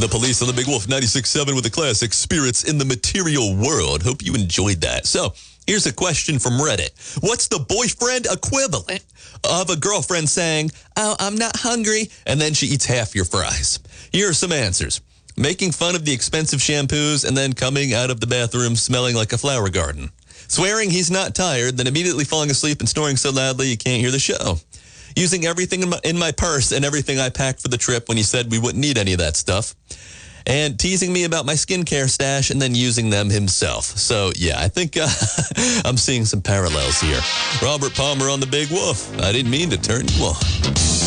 The Police on the Big Wolf 96.7 with the classic Spirits in the Material World. Hope you enjoyed that. So, here's a question from Reddit. What's the boyfriend equivalent of a girlfriend saying, "Oh, I'm not hungry," and then she eats half your fries? Here are some answers. Making fun of the expensive shampoos and then coming out of the bathroom smelling like a flower garden. Swearing he's not tired, then immediately falling asleep and snoring so loudly you can't hear the show. Using everything in my purse and everything I packed for the trip when he said we wouldn't need any of that stuff. And teasing me about my skincare stash and then using them himself. So, yeah, I think I'm seeing some parallels here. Robert Palmer on the Big Wolf. I didn't mean to turn you on.